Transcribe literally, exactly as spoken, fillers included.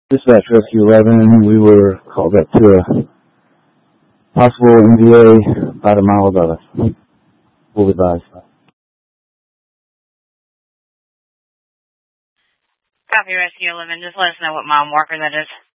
Dispatch Rescue eleven, we were called up to a possible M V A about a mile above us. We'll advise. Copy Rescue eleven, just let us know what mile marker that is.